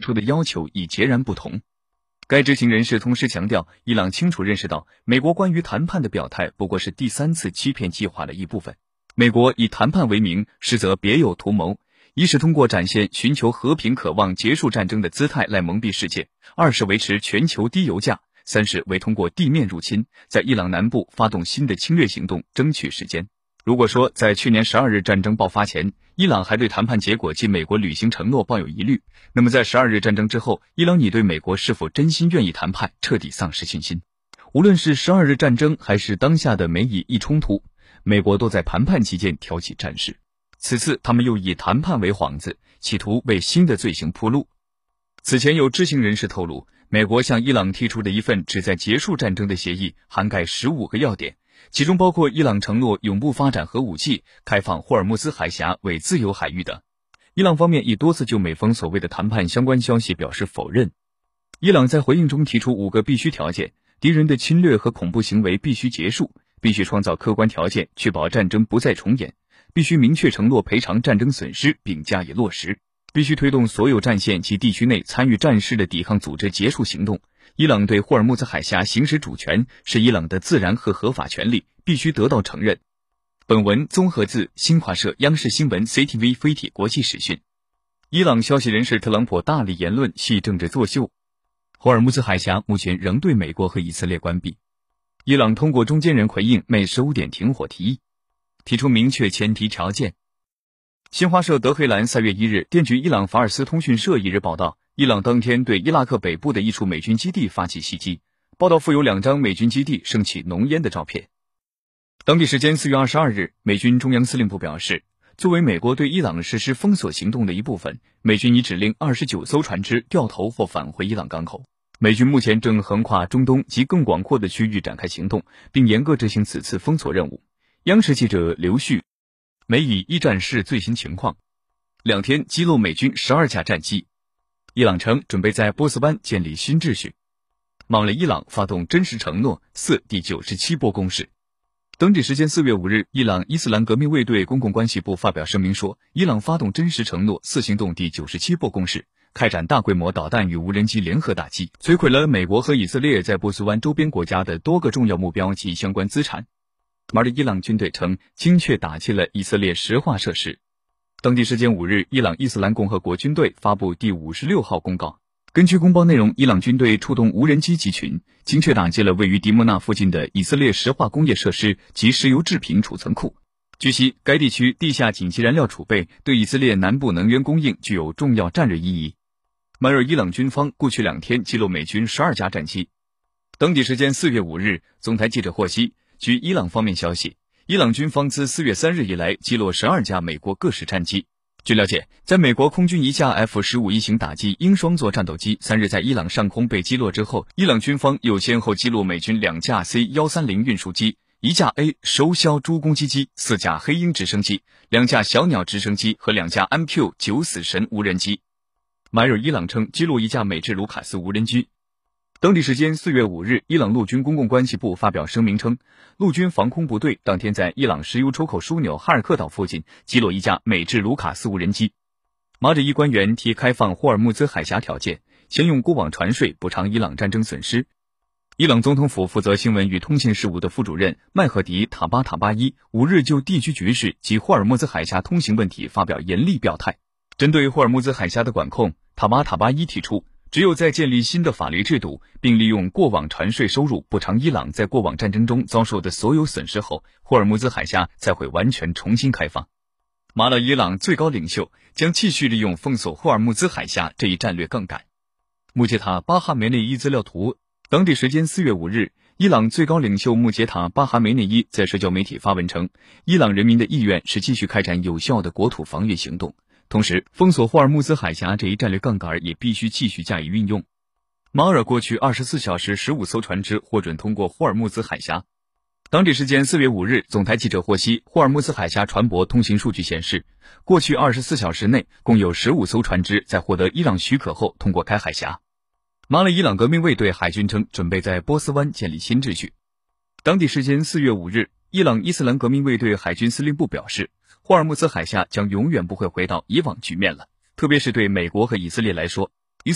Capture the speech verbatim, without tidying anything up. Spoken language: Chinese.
出的要求已截然不同。该知情人士同时强调，伊朗清楚认识到，美国关于谈判的表态不过是第三次欺骗计划的一部分。美国以谈判为名，实则别有图谋，一是通过展现寻求和平、渴望结束战争的姿态来蒙蔽世界；二是维持全球低油价；三是为通过地面入侵，在伊朗南部发动新的侵略行动争取时间。如果说在去年十二日战争爆发前，伊朗还对谈判结果及美国履行承诺抱有疑虑，那么在十二日战争之后，伊朗已对美国是否真心愿意谈判彻底丧失信心。无论是十二日战争还是当下的美以伊冲突，美国都在谈判期间挑起战事。此次他们又以谈判为幌子，企图为新的罪行铺路。此前有知情人士透露，美国向伊朗提出的一份旨在结束战争的协议涵盖十五个要点，其中包括伊朗承诺永不发展核武器、开放霍尔木兹海峡为自由海域等。伊朗方面已多次就美方所谓的谈判相关消息表示否认。伊朗在回应中提出五个必须条件：敌人的侵略和恐怖行为必须结束，必须创造客观条件确保战争不再重演，必须明确承诺赔偿战争损失并加以落实，必须推动所有战线及地区内参与战事的抵抗组织结束行动。伊朗对霍尔木兹海峡行使主权是伊朗的自然和合法权利，必须得到承认。本文综合自新华社、央视新闻、C T V 飞体国际视讯。伊朗消息人士特朗普大力言论系政治作秀。霍尔木兹海峡目前仍对美国和以色列关闭。伊朗通过中间人回应美十五点停火提议，提出明确前提条件。新华社德黑兰三月一日电举伊朗法尔斯通讯社一日报道，伊朗当天对伊拉克北部的一处美军基地发起袭击，报道附有两张美军基地升起浓烟的照片。当地时间四月二十二日，美军中央司令部表示，作为美国对伊朗实施封锁行动的一部分，美军已指令二十九艘船只掉头或返回伊朗港口。美军目前正横跨中东及更广阔的区域展开行动，并严格执行此次封锁任务。央视记者刘旭，美以一战事最新情况。两天击落美军十二架战机。伊朗称准备在波斯湾建立新秩序。马了伊朗发动真实承诺四第九十七波攻势。当地时间四月五日，伊朗伊斯兰革命卫队公共关系部发表声明说，伊朗发动真实承诺四行动第九十七波攻势，开展大规模导弹与无人机联合打击，摧毁了美国和以色列在波斯湾周边国家的多个重要目标及相关资产。马尔伊朗军队称精确打击了以色列石化设施。当地时间五日，伊朗伊斯兰共和国军队发布第五十六号公告，根据公报内容，伊朗军队出动无人机集群，精确打击了位于迪莫纳附近的以色列石化工业设施及石油制品储存库。据悉，该地区地下紧急燃料储备对以色列南部能源供应具有重要战略意义。马尔伊朗军方过去两天击落美军十二架战机。当地时间四月五日，总台记者获悉，据伊朗方面消息，伊朗军方自四月三日以来击落十二架美国各式战机。据了解，在美国空军一架 F 十五 一型打击鹰双座战斗机三日在伊朗上空被击落之后，伊朗军方又先后击落美军两架 C 一三零 运输机、一架 A 首枭猪攻击机、四架黑鹰直升机、两架小鸟直升机和两架 M Q 九 死神无人机。马尔伊朗称击落一架美制卢卡斯无人机。当地时间四月五日，伊朗陆军公共关系部发表声明称，陆军防空部队当天在伊朗石油出口枢纽哈尔克岛附近击落一架美制卢卡斯无人机。马里伊官员提开放霍尔木兹海峡条件，先用过往船税补偿伊朗战争损失。伊朗总统府负责新闻与通信事务的副主任麦赫迪·塔巴塔巴伊五日就地区局势及霍尔木兹海峡通行问题发表严厉表态。针对霍尔木兹海峡的管控，塔巴塔巴伊提出，只有在建立新的法律制度，并利用过往船税收入补偿伊朗在过往战争中遭受的所有损失后，霍尔木兹海峡才会完全重新开放。马勒伊朗最高领袖将继续利用封锁霍尔木兹海峡这一战略杠杆。穆杰塔·巴哈梅内伊资料图，当地时间四月五日，伊朗最高领袖穆杰塔·巴哈梅内伊在社交媒体发文称，伊朗人民的意愿是继续开展有效的国土防御行动。同时，封锁霍尔木兹海峡这一战略杠杆也必须继续加以运用。马尔过去二十四小时十五艘船只获准通过霍尔木兹海峡。当地时间四月五日，总台记者获悉，霍尔木兹海峡船舶通行数据显示，过去二十四小时内共有十五艘船只在获得伊朗许可后通过该海峡。马里伊朗革命卫队海军称，准备在波斯湾建立新秩序。当地时间四月五日，伊朗伊斯兰革命卫队海军司令部表示，霍尔木兹海峡将永远不会回到以往局面了，特别是对美国和以色列来说，